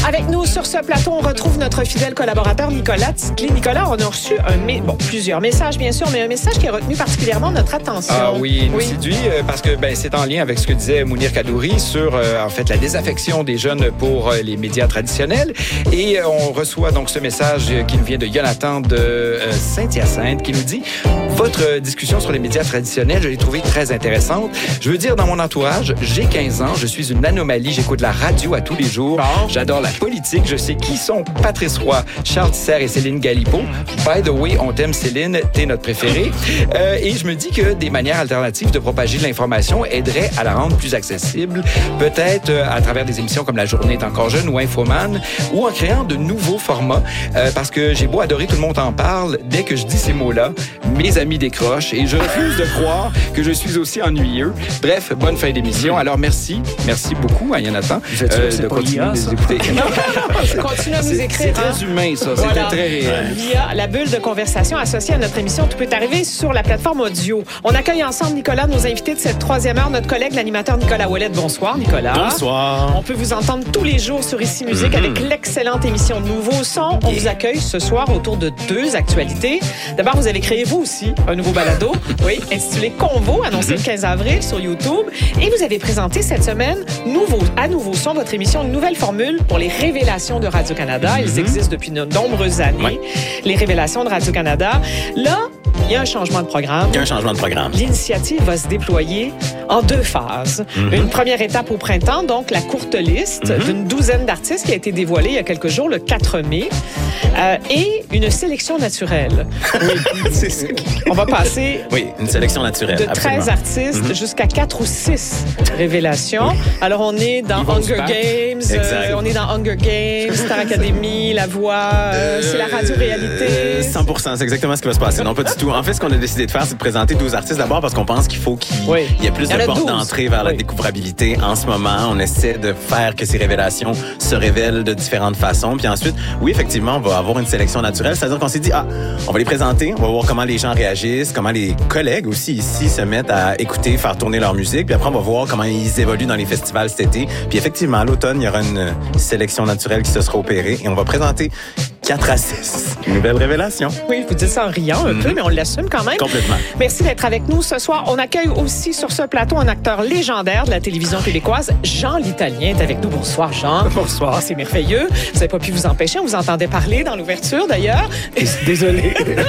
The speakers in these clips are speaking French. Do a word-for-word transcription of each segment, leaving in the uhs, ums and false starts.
Avec nous sur ce plateau, on retrouve notre fidèle collaborateur Nicolas Titley. Nicolas, on a reçu un mé- bon, plusieurs messages, bien sûr, mais un message qui a retenu particulièrement notre attention. Ah oui, il nous oui. séduit euh, parce que ben, c'est en lien avec ce que disait Mounir Kadouri sur euh, en fait la désaffection des jeunes pour euh, les médias traditionnels. Et euh, on reçoit donc ce message euh, qui nous vient de Jonathan de euh, Saint-Hyacinthe qui nous dit « Votre euh, discussion sur les médias traditionnels, je l'ai trouvée très intéressante. Je veux dire, dans mon entourage, j'ai quinze ans, je suis une anomalie, j'écoute la radio à tous les jours. Bon. J'adore la politique, je sais qui sont Patrice Roy, Charles Tisser et Céline Galipo. By the way, on t'aime Céline, t'es notre préférée. Euh, et je me dis que des manières alternatives de propager de l'information aideraient à la rendre plus accessible, peut-être euh, à travers des émissions comme La Journée est encore jeune ou Infoman, ou en créant de nouveaux formats, euh, parce que j'ai beau adorer, tout le monde en parle, dès que je dis ces mots-là, mes amis décrochent et je refuse de croire que je suis aussi ennuyeux. Bref, bonne fin d'émission. Alors merci, merci beaucoup à Jonathan euh, de continuer à nous écouter. Continuez à nous C'est, écrire. c'est très hein? humain, ça. Voilà. C'était très réel. Via la bulle de conversation associée à notre émission Tout peut arriver sur la plateforme audio. On accueille ensemble, Nicolas, nos invités de cette troisième heure, notre collègue, l'animateur Nicolas Ouellette. Bonsoir, Nicolas. Bonsoir. On peut vous entendre tous les jours sur Ici Musique mm-hmm. avec l'excellente émission Nouveau Son. On yeah. vous accueille ce soir autour de deux actualités. D'abord, vous avez créé, vous aussi, un nouveau balado, oui, intitulé Convo, annoncé mm-hmm. le quinze avril sur YouTube. Et vous avez présenté cette semaine, nouveau, à Nouveau Son, votre émission, une nouvelle formule pour les révélations de Radio-Canada. Elles mm-hmm. existent depuis de nombreuses années. Oui. Les révélations de Radio-Canada. Là, il y a un changement de programme. Il y a un changement de programme. L'initiative va se déployer en deux phases. Mm-hmm. Une première étape au printemps, donc la courte liste mm-hmm. d'une douzaine d'artistes qui a été dévoilée il y a quelques jours, le quatre mai, euh, et une sélection naturelle. Oui, c'est ça. On va passer oui, une sélection naturelle, de treize absolument. artistes mm-hmm. jusqu'à quatre ou six révélations. Oui. Alors, on est dans Hunger Games, euh, on est dans Hunger Games, Star Academy, La Voix, euh, c'est la radio-réalité. Euh, cent pour cent, c'est exactement ce qui va se passer. Non, pas du tout. En fait, ce qu'on a décidé de faire, c'est de présenter douze artistes d'abord parce qu'on pense qu'il faut qu'il oui. y ait plus de portes d'entrée vers oui. la découvrabilité. En ce moment, on essaie de faire que ces révélations se révèlent de différentes façons. Puis ensuite, oui, effectivement, on va avoir une sélection naturelle. C'est-à-dire qu'on s'est dit, ah, on va les présenter, on va voir comment les gens réagissent, comment les collègues aussi ici se mettent à écouter, faire tourner leur musique. Puis après, on va voir comment ils évoluent dans les festivals cet été. Puis effectivement, à l'automne, il y aura une sélection naturelle qui se sera opérée et on va présenter quatre à six nouvelles révélations. Oui, vous dites ça en riant un mm-hmm. peu, mais on l'assume quand même. Complètement. Merci d'être avec nous ce soir. On accueille aussi sur ce plateau un acteur légendaire de la télévision québécoise, Jean l'Italien est avec nous. Bonsoir, Jean. Bonsoir. C'est merveilleux. Vous n'avez pas pu vous empêcher. On vous entendait parler dans l'ouverture, d'ailleurs. Désolé.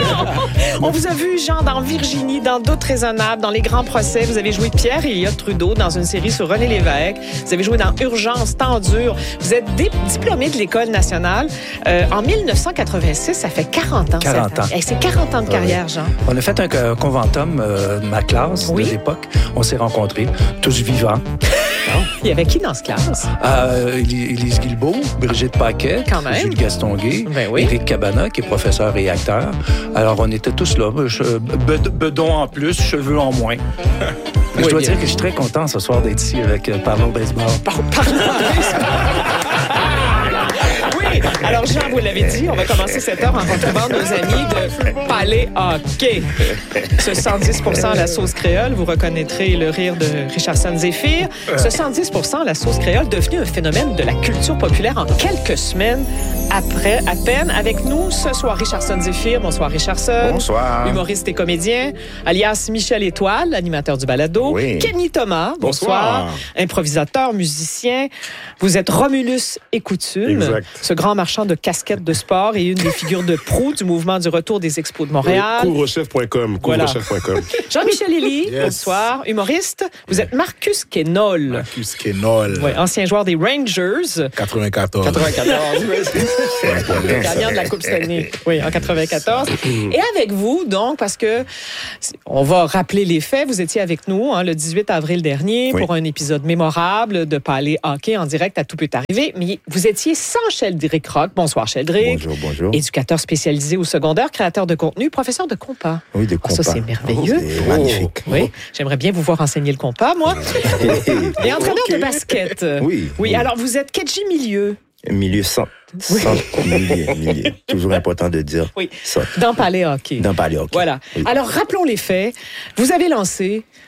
On vous a vu, Jean, dans Virginie, dans Doute raisonnable, dans Les Grands procès. Vous avez joué Pierre Elliott Trudeau dans une série sur René Lévesque. Vous avez joué dans Urgence, Temps dur. Vous êtes dé- diplômé de l'École nationale euh, en dix-neuf cent quatre-vingt-six. Ça fait quarante ans. quarante ans. Hey, c'est quarante ans de carrière, Jean. On a fait un, un conventum euh, de ma classe oui. de l'époque. On s'est rencontrés, tous vivants. Il y avait qui dans ce classe? Euh, Élise Guilbeault, Brigitte Paquet, Jules Gastonguay, ben oui. Éric Cabana, qui est professeur et acteur. Alors, on était tous là. Bedon en plus, cheveux en moins. Oui, je dois bien. dire que je suis très content ce soir d'être ici avec euh, Parlons Baseball. Par- Parlons Baseball! Oui! Alors, Jean, vous l'avez dit, on va commencer cette heure en retrouvant nos amis de Palais Hockey. Ce cent dix pour cent à la sauce créole, vous reconnaîtrez le rire de Richardson Zéphyr. Ce cent dix pour cent à la sauce créole devenu un phénomène de la culture populaire en quelques semaines après, à peine. Avec nous ce soir, Richardson Zéphyr. Bonsoir, Richardson. Bonsoir. Humoriste et comédien, alias Michel Étoile, animateur du balado. Oui. Kenny Thomas. Bonsoir. Bonsoir. Improvisateur, musicien. Vous êtes Romulus et Coutume. Exact. Ce grand marchand de casquettes de sport et une des figures de proue du mouvement du retour des expos de Montréal. Oui, couvre-chef point com. Couvre-chef point com. Voilà. Jean-Michel Elie. Yes. Bonsoir. Humoriste. Vous êtes Marcus Kenol. Marcus Kenol. Oui, ancien joueur des Rangers. quatre-vingt-quatorze. quatre-vingt-quatorze. Gagnant de la Coupe Stanley. Oui, en quatre-vingt-quatorze. Et avec vous, donc, parce que on va rappeler les faits. Vous étiez avec nous hein, le dix-huit avril dernier oui. pour un épisode mémorable de Palais Hockey en direct à Tout peut arriver. Mais vous étiez sans Sheldrick Rock. Bonsoir, Sheldrick. Bonjour, bonjour. Éducateur spécialisé au secondaire, créateur de contenu, professeur de compas. Oui, de compas. Oh, ça, c'est merveilleux. Oh, c'est magnifique. Oui, j'aimerais bien vous voir enseigner le compas, moi. Et entraîneur okay. de basket. Oui, oui. Oui, alors vous êtes Kedji Milieu. Milieu centre. Oui. Centre, milieu, milieu. Toujours important de dire oui. ça. Dans Palais Hockey. Dans Palais Hockey. Voilà. Oui. Alors, rappelons les faits. Vous avez lancé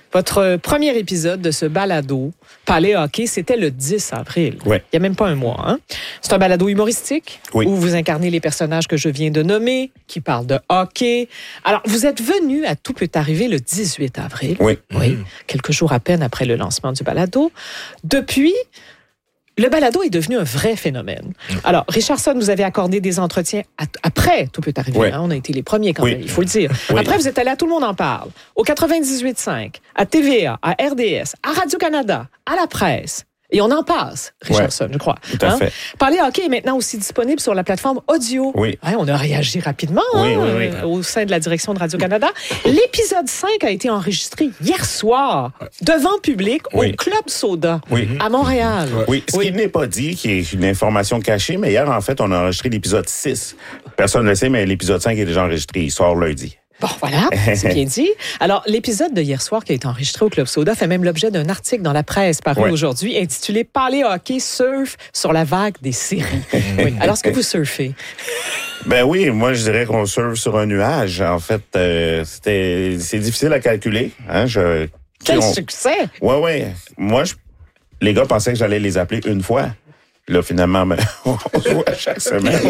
Votre premier épisode de ce balado, Palais Hockey, c'était le dix avril. Oui. Il n'y a même pas un mois. Hein? C'est un balado humoristique oui. où vous incarnez les personnages que je viens de nommer, qui parlent de hockey. Alors, vous êtes venu à Tout peut arriver le dix-huit avril. Oui. Oui, mmh. quelques jours à peine après le lancement du balado. Depuis... Le balado est devenu un vrai phénomène. Alors, Richardson, vous avez accordé des entretiens à, après Tout peut arriver. Oui. Hein? On a été les premiers quand oui. même, il faut le dire. Oui. Après, vous êtes allé à Tout le monde en parle, au quatre-vingt-dix-huit virgule cinq, à T V A, à R D S, à Radio-Canada, à la presse. Et on en passe, Richardson, ouais. je crois. Tout à hein? fait. Parler hockey est maintenant aussi disponible sur la plateforme audio. Oui. Ouais, on a réagi rapidement oui, hein, oui, oui. Euh, au sein de la direction de Radio-Canada. L'épisode cinq a été enregistré hier soir, devant public, oui. au Club Soda, oui. à Montréal. Oui, oui. ce oui. qui n'est pas dit, qui est une information cachée, mais hier, en fait, on a enregistré l'épisode six. Personne ne le sait, mais l'épisode cinq est déjà enregistré. Il sort lundi. Bon, voilà, c'est bien dit. Alors, l'épisode de hier soir qui a été enregistré au Club Soda fait même l'objet d'un article dans la presse paru oui. aujourd'hui intitulé « Parler hockey surf sur la vague des séries ». Oui. Alors, est-ce que vous surfez? Ben oui, moi, je dirais qu'on surfe sur un nuage. En fait, euh, c'était, c'est difficile à calculer. Hein, je, Quel on... succès! Oui, oui. Moi, je... les gars pensaient que j'allais les appeler une fois. Là, finalement, ben, on se voit chaque semaine.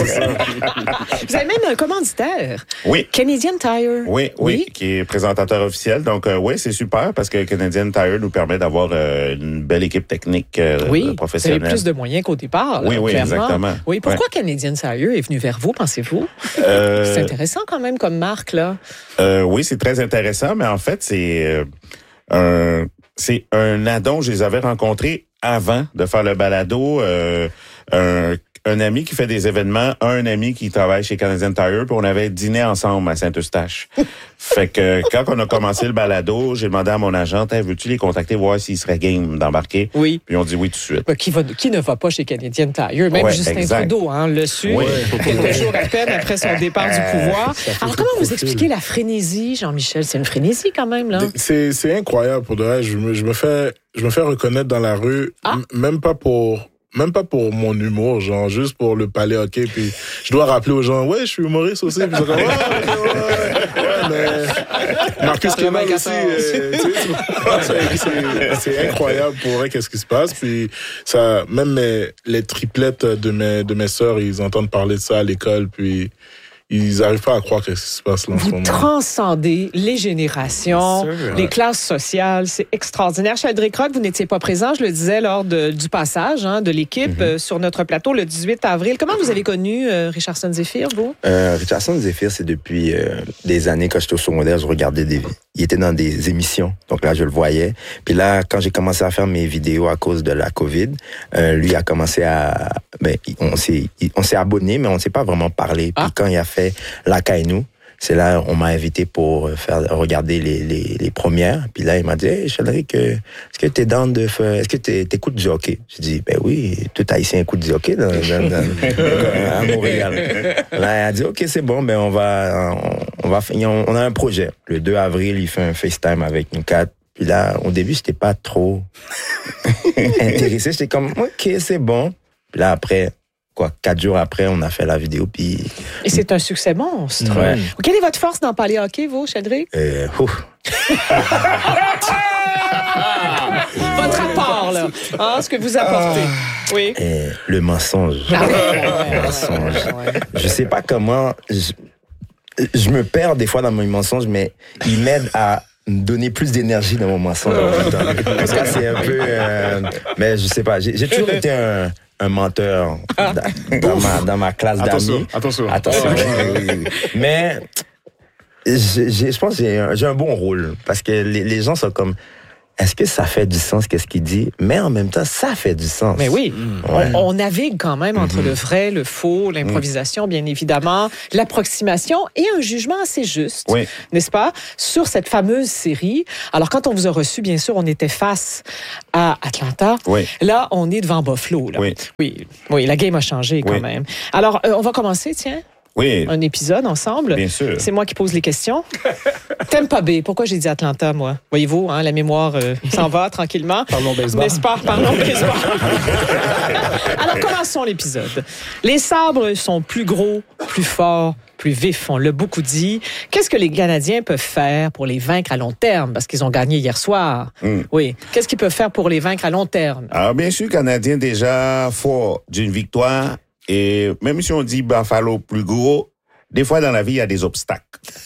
Vous avez même un commanditaire. Oui. Canadian Tire. Oui, oui, oui, qui est présentateur officiel. Donc, euh, oui, c'est super parce que Canadian Tire nous permet d'avoir euh, une belle équipe technique euh, oui, professionnelle. Oui, vous avez plus de moyens qu'au départ. Là, oui, oui, clairement. exactement. Oui, pourquoi ouais. Canadian Tire est venu vers vous, pensez-vous? Euh... C'est intéressant quand même comme marque, là. Euh, oui, c'est très intéressant, mais en fait, c'est euh, un... C'est un addon, je les avais rencontrés avant de faire le balado. Euh, un, un ami qui fait des événements, un ami qui travaille chez Canadian Tire, puis on avait dîné ensemble à Saint-Eustache. Fait que quand on a commencé le balado, j'ai demandé à mon agent, hey, veux-tu les contacter, voir s'ils seraient game d'embarquer? Oui. Puis on dit oui tout de suite. Ben, qui, va, qui ne va pas chez Canadian Tire? Même ouais, Justin exact. Trudeau hein, le su, oui. quelques jours à peine après son départ du pouvoir. Alors, comment vous expliquez la frénésie, Jean-Michel? C'est une frénésie quand même, là. C'est, c'est incroyable pour de vrai. Je me, je me fais, je me fais reconnaître dans la rue, ah. m- même pas pour... Même pas pour mon humour, genre, juste pour le palais hockey. Puis je dois rappeler aux gens, ouais, je suis humoriste aussi. Puis je dis, ouais, ouais, ouais, ouais, mais Marcus Kémal aussi. Euh, tu sais, c'est, c'est, c'est incroyable pour vrai, qu'est-ce qui se passe. Puis ça, même mes, les triplettes de mes, de mes sœurs, ils entendent parler de ça à l'école. Puis ils n'arrivent pas à croire ce qui se passe là en ce moment. Vous transcendez les générations, sûr, les ouais. classes sociales. C'est extraordinaire. Sheldrick Rock, vous n'étiez pas présent, je le disais, lors de, du passage hein, de l'équipe mm-hmm. euh, sur notre plateau le dix-huit avril. Comment vous avez connu euh, Richardson Zephyr, vous? Euh, Richardson Zephyr, c'est depuis euh, des années, quand j'étais au secondaire, je regardais des... Il était dans des émissions, donc là, je le voyais. Puis là, quand j'ai commencé à faire mes vidéos à cause de la COVID, euh, lui a commencé à... Ben, on s'est, on s'est abonné, mais on ne s'est pas vraiment parlé. Puis ah. quand il a fait La Caille-nous, c'est là on m'a invité pour faire regarder les, les, les premières. Puis là, il m'a dit, hey, Sheldrick, est-ce que t'es dans de faire... Est-ce que t'es, t'écoutes du hockey? J'ai dit, ben oui, tout Haïtien écoute du hockey dans, dans, dans, à Montréal. Là, il a dit, OK, c'est bon, ben on va... On, on, va, on a un projet. Le deux avril, il fait un FaceTime avec une Kat. Puis là, au début, j'étais pas trop intéressé. J'étais comme, OK, c'est bon. Puis là, après... Quoi, quatre jours après, on a fait la vidéo, puis... Et c'est un succès monstre. Ouais. Quelle est votre force dans Parler hockey, vous, Sheldrick? Euh, ouf. Votre apport, là. Hein, ce que vous apportez. Oui. Euh, le mensonge. Ah, ouais, ouais, le mensonge. Ouais, ouais. Je sais pas comment... Je, je me perds des fois dans mes mensonges, mais il m'aide à me donner plus d'énergie dans mon mensonge. Parce que c'est un peu... Euh, mais je sais pas, j'ai, j'ai toujours été un... un menteur ah. dans, ma, dans ma classe attention, d'amis. Attention, attention. oui, oui. Mais j'ai, j'ai, je pense que j'ai un, j'ai un bon rôle parce que les, les gens sont comme, est-ce que ça fait du sens, qu'est-ce qu'il dit? Mais en même temps, ça fait du sens. Mais oui, mmh. ouais. on, on navigue quand même entre mmh. le vrai, le faux, l'improvisation, mmh. bien évidemment, l'approximation et un jugement assez juste, oui. n'est-ce pas, sur cette fameuse série. Alors, quand on vous a reçu, bien sûr, on était face à Atlanta. Oui. Là, on est devant Buffalo. Là. Oui. oui. Oui, la game a changé quand oui. même. Alors, euh, on va commencer, tiens. Oui. Un épisode ensemble. Bien sûr. C'est moi qui pose les questions. Tampa Bay. Pourquoi j'ai dit Atlanta, moi? Voyez-vous, hein, la mémoire euh, s'en va tranquillement. Parlons baseball. N'est-ce pas? Parlons baseball. Alors, commençons l'épisode. Les sabres sont plus gros, plus forts, plus vif. On l'a beaucoup dit. Qu'est-ce que les Canadiens peuvent faire pour les vaincre à long terme? Parce qu'ils ont gagné hier soir. Mm. Oui. Qu'est-ce qu'ils peuvent faire pour les vaincre à long terme? Alors, bien sûr, Canadiens déjà forts d'une victoire. Et même si on dit Buffalo plus gros, des fois dans la vie, il y a des obstacles.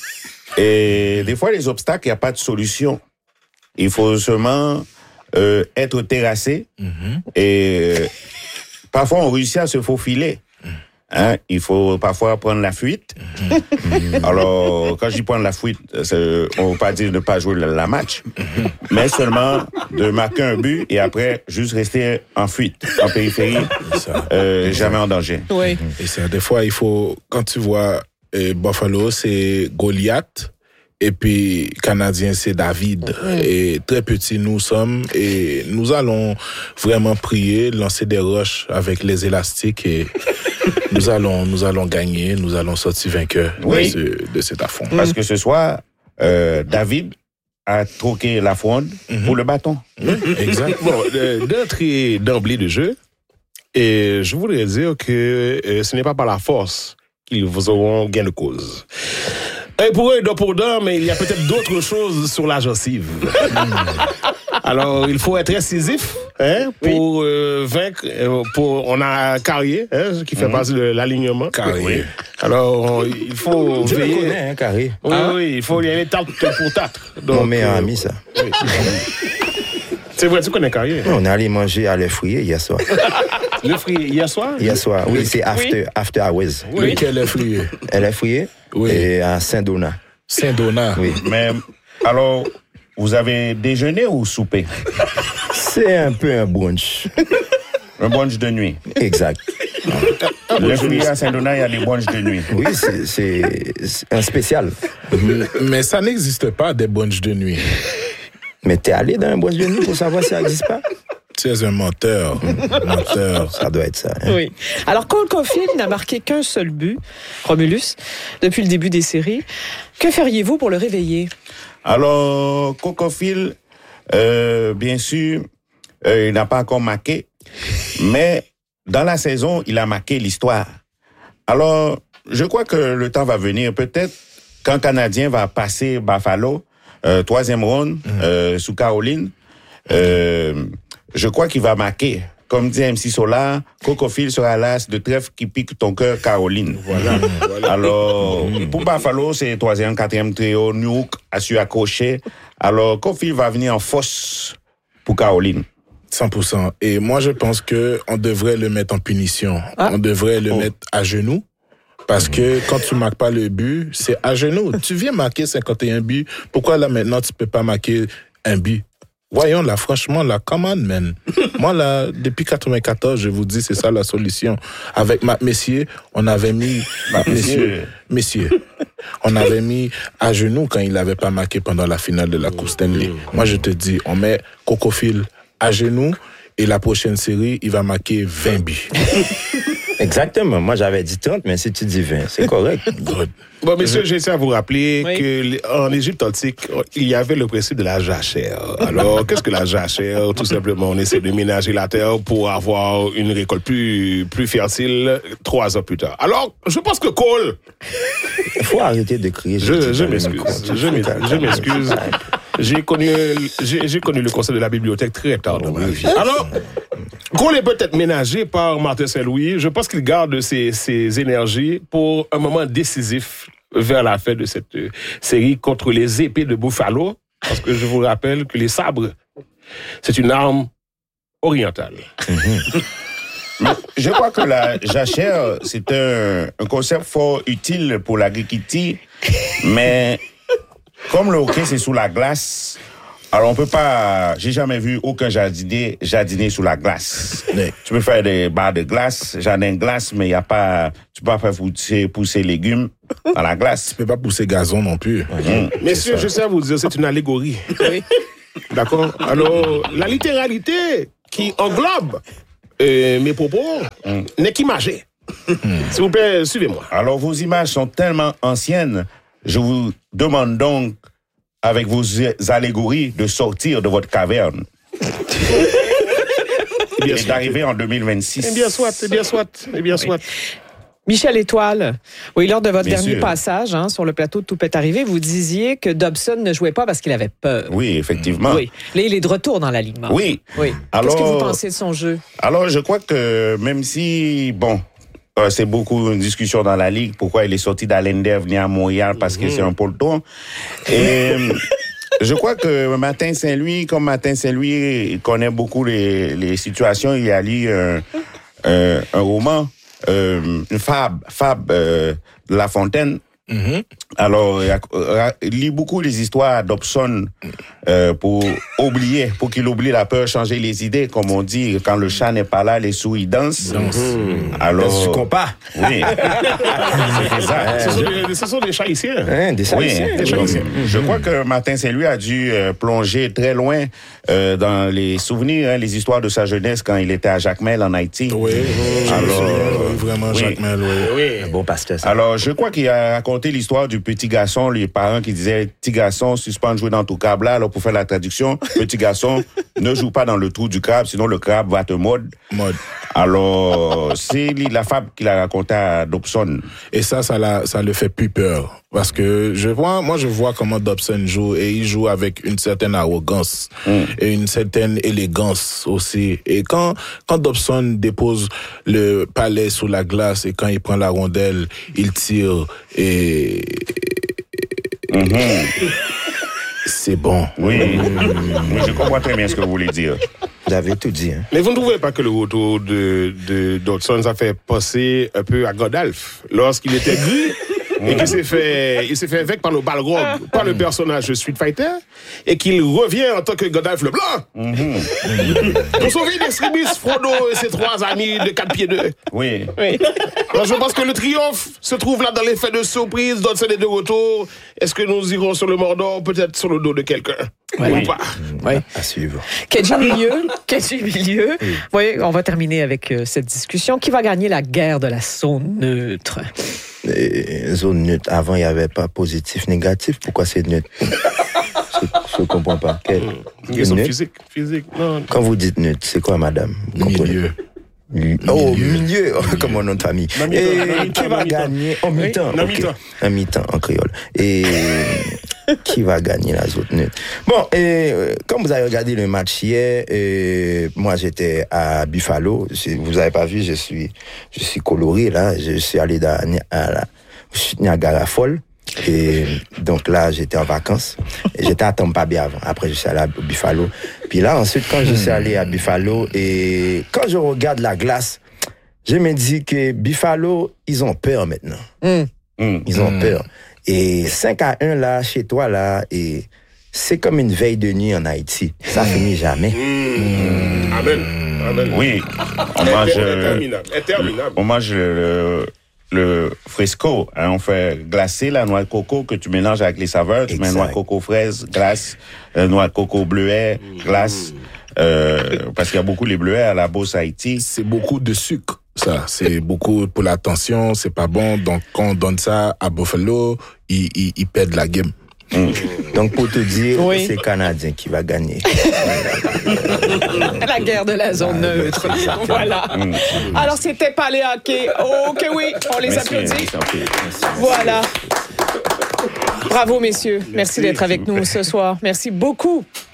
Et des fois, les obstacles, il n'y a pas de solution. Il faut seulement euh, être terrassé. Mm-hmm. Et euh, parfois, on réussit à se faufiler. Hein? Il faut parfois prendre la fuite. Mm-hmm. Alors, quand je dis prendre la fuite, c'est, on ne veut pas dire de ne pas jouer la, la match, mm-hmm. mais seulement de marquer un but et après, juste rester en fuite, en périphérie, euh, jamais en danger. Oui. Et ça, des fois, il faut, quand tu vois Et Buffalo, c'est Goliath. Et puis, Canadien, c'est David. Mmh. Et très petits nous sommes. Et nous allons vraiment prier, lancer des roches avec les élastiques. Et nous allons, nous allons gagner. Nous allons sortir vainqueurs oui. de, ce, de cet affront. Parce que ce soir, euh, David a troqué la fronde mmh. pour le bâton. Mmh. Exact. Bon, euh, d'entrée d'emblée de jeu, et je voudrais dire que euh, ce n'est pas par la force qu'ils vous auront gain de cause. Et pour eux, dos pour dos, mais il y a peut-être d'autres choses sur la gencive. Alors, il faut être incisif hein, pour oui. euh, vaincre. Pour, on a Carrier, hein, qui fait mmh. partie de l'alignement. Carrier. Oui. Alors, on, il faut Je veiller. le connais, hein, Carrier. Oui, ah. oui, il faut y aller tarte pour tarte. Mon meilleur euh, ami, ça. Oui. C'est vrai, tu connais Carrier? On est allé manger à l'œuf frit hier soir. Le frit hier soir? Hier soir, oui, c'est after, oui. after hours. Oui. Lequel est frit? Elle est frit? Oui. Et à Saint-Donat. Saint-Donat? Oui. Mais, alors, vous avez déjeuné ou soupé? C'est un peu un brunch. Un brunch de nuit? Exact. Le frit à Saint-Donat, il y a des brunchs de nuit. Oui, c'est, c'est, c'est un spécial. Mais ça n'existe pas, des brunchs de nuit. Mais t'es allé dans un brunch de nuit pour savoir si ça n'existe pas? Tu es un menteur. menteur. Ça doit être ça. Hein? Oui. Alors, Cole Caulfield n'a marqué qu'un seul but, Romulus, depuis le début des séries. Que feriez-vous pour le réveiller? Alors, Cole Caulfield, euh, bien sûr, euh, il n'a pas encore marqué, mais dans la saison, il a marqué l'histoire. Alors, je crois que le temps va venir. Peut-être quand Canadien va passer Buffalo, euh, troisième round, mmh. euh, sous Caroline, euh, je crois qu'il va marquer. Comme dit M C Solar, Cole Caulfield sera l'as de trèfle qui pique ton cœur, Caroline. Voilà. voilà. Alors, mmh. pour Buffalo, c'est troisième, quatrième trio, Nuke a su accrocher. Alors, Caulfield va venir en force pour Caroline. cent pour cent. Et moi, je pense que on devrait le mettre en punition. Ah. On devrait le oh. mettre à genoux. Parce que quand tu marques pas le but, c'est à genoux. Tu viens marquer cinquante et un buts. Pourquoi là maintenant tu peux pas marquer un but? Voyons là, franchement là, come on man. Moi là, depuis quatre-vingt-quatorze, je vous dis, c'est ça la solution. Avec Matt Messier, on avait mis Matt Messier, Messier, on avait mis à genoux quand il avait pas marqué pendant la finale de la Coupe Stanley. Moi je te dis, on met Cole Caulfield à genoux et la prochaine série, il va marquer vingt buts. Exactement. Moi, j'avais dit trente, mais si tu dis vingt, c'est correct. Good. Bon, messieurs, je tiens à vous rappeler oui. qu'en Égypte antique, il y avait le principe de la jachère. Alors, qu'est-ce que la jachère? Tout simplement, on essaie de ménager la terre pour avoir une récolte plus, plus fertile trois ans plus tard. Alors, je pense que Cole... Il faut arrêter de crier. Je, je m'excuse. Je, je m'excuse. J'ai connu, j'ai, j'ai connu le conseil de la bibliothèque très tard dans ma vie. Alors, Cole est peut-être ménagé par Martin Saint-Louis. Je pense qu'il garde ses, ses énergies pour un moment décisif vers la fin de cette série contre les épées de Buffalo. Parce que je vous rappelle que les sabres, c'est une arme orientale. Mm-hmm. Mais je crois que la jachère, c'est un, un concept fort utile pour l'agriculture, mais comme le hockey, c'est sous la glace, alors on peut pas... J'ai jamais vu aucun jardinier jardiner sous la glace. Mais tu peux faire des barres de glace, jardin de glace, mais il y a pas... Tu peux pas faire pousser, pousser légumes dans la glace. Tu peux pas pousser gazon non plus. Mmh, Messieurs, je sais à vous dire, c'est une allégorie. Oui. D'accord? Alors, la littéralité qui englobe euh, mes propos mmh. n'est qu'imagée. Mmh. S'il vous plaît, suivez-moi. Alors, vos images sont tellement anciennes, je vous demande donc, avec vos allégories, de sortir de votre caverne. Et d'arriver en deux mille vingt-six. Eh bien soit, eh bien soit, eh bien soit. Michel Étoile, oui, lors de votre Bien dernier sûr. passage hein, sur le plateau de Tout peut arriver, vous disiez que Dobson ne jouait pas parce qu'il avait peur. Oui, effectivement. Oui. Là, il est de retour dans l'alignement. Oui. Oui. Alors, Qu'est-ce que vous pensez de son jeu? Alors, je crois que même si, bon, euh, c'est beaucoup une discussion dans la Ligue, pourquoi il est sorti d'Allender, venir à Montréal parce que c'est un polton. Et je crois que Martin Saint-Louis, comme Martin Saint-Louis, il connaît beaucoup les, les situations, il a lu un, un, un roman, euh, une fable, fable euh, de La Fontaine. Mm-hmm. Alors, il, a, il lit beaucoup les histoires Dobson euh, pour oublier, pour qu'il oublie la peur, changer les idées, comme on dit. Quand le chat n'est pas là, les sous ils dansent. Mm-hmm. Alors, tu compas. Oui. C'est ça. Ce sont des, ce sont des chats ici. Hein, des Oui, Haïtiens. je, je crois que Martin Saint-Louis a dû euh, plonger très loin euh, dans les souvenirs, hein, les histoires de sa jeunesse quand il était à Jacmel en Haïti. Oui, Alors, oui, vraiment, oui. Jacques Mel, oui. Oui. Un bon pasteur, ça. Alors, je crois qu'il a raconté l'histoire du petit garçon, les parents qui disaient, petit garçon, suspend de jouer dans ton câble là. Alors, pour faire la traduction, petit garçon, ne joue pas dans le trou du crabe, sinon le crabe va te mordre. Mode. Alors, c'est la fable qu'il a racontée à Dobson. Et ça, ça, la, ça le fait plus peur. Parce que je vois, moi, je vois comment Dobson joue et il joue avec une certaine arrogance mm. et une certaine élégance aussi. Et quand, quand Dobson dépose le palais sous la glace et quand il prend la rondelle, il tire et, mm-hmm. c'est bon. Oui, oui, je comprends très bien ce que vous voulez dire. Vous avez tout dit. Hein. Mais vous ne trouvez pas que le retour de, de Dobson, ça fait penser un peu à Godolph lorsqu'il était gris et qu'il s'est fait, il s'est fait avec par le Balrog, par le personnage de Street Fighter, et qu'il revient en tant que Godolph le Blanc. Mm-hmm. Pour sauver Destrimus, Frodo et ses trois amis de quatre pieds deux. Oui. Oui. Alors je pense que le triomphe se trouve là dans l'effet de surprise. Dobson est de retour. Est-ce que nous irons sur le Mordor, peut-être sur le dos de quelqu'un? Oui. Ou pas? Oui. À suivre. Kedji Milieu, Kedji Milieu. Oui. Oui, on va terminer avec euh, cette discussion. Qui va gagner la guerre de la zone neutre? Et zone neutre. Avant, il n'y avait pas positif, négatif. Pourquoi c'est neutre? Je ne comprends pas. Quel... Question physique. Physique. Non. Quand vous dites neutre, c'est quoi, madame? Milieu. Oh, milieu, oh, comme mon nom de famille. Et qui va gagner en mi-temps? En mi-temps. En mi-temps, en créole. Et qui va gagner la zone neutre? Bon, et comme vous avez regardé le match hier, et moi j'étais à Buffalo. Vous n'avez pas vu, je suis, je suis coloré là. Je suis allé dans, à la Niagara Falls. Et donc là, j'étais en vacances. Et j'étais à Tampa Bay avant. Après, je suis allé à Buffalo. Puis là, ensuite, quand je suis allé à Buffalo, et quand je regarde la glace, je me dis que Buffalo, ils ont peur maintenant. Mm. Mm. Ils ont mm. peur. Et cinq à un, là, chez toi, là, et c'est comme une veille de nuit en Haïti. Ça finit jamais. Mm. Amen. Amen. Oui. On mange, interminable. Interminable. On mange le... le fresco, hein, on fait glacer la noix de coco que tu mélanges avec les saveurs. Tu exact. Mets noix de coco fraise, glace, euh, noix de coco bleuet, glace. Euh, parce qu'il y a beaucoup les bleuets à la Beauce Haïti. C'est beaucoup de sucre, ça. C'est beaucoup pour la tension, c'est pas bon. Donc, quand on donne ça à Buffalo, ils, ils, ils perdent la game. Mmh. Donc, pour te dire, oui. c'est Canadien qui va gagner. La guerre de la zone ah, neutre. Voilà. Mmh. Alors, c'était Palais Hockey. Oh, que oui, on les merci, applaudit. Merci, merci. Voilà. Bravo, messieurs. Merci, merci d'être avec nous ce soir. Merci beaucoup.